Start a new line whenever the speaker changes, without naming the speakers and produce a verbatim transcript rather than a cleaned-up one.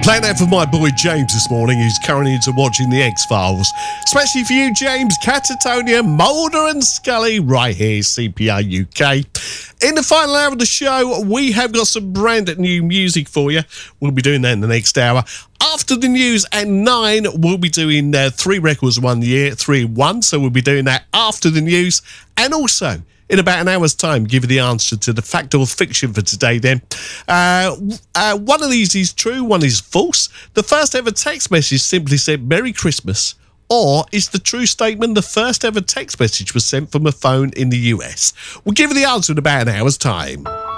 Playing that for my boy James this morning, who's currently into watching The X-Files. Especially for you, James, Catatonia, Mulder and Scully, right here, C P R U K. In the final hour of the show, we have got some brand new music for you. We'll be doing that in the next hour. After the news at nine, we'll be doing uh, three records one year, three in one. So we'll be doing that after the news. And also, in about an hour's time, give you the answer to the fact or fiction for today then. Uh, uh, one of these is true, one is false. The first ever text message simply said Merry Christmas. Or is the true statement the first ever text message was sent from a phone in the U S? We'll give you the answer in about an hour's time.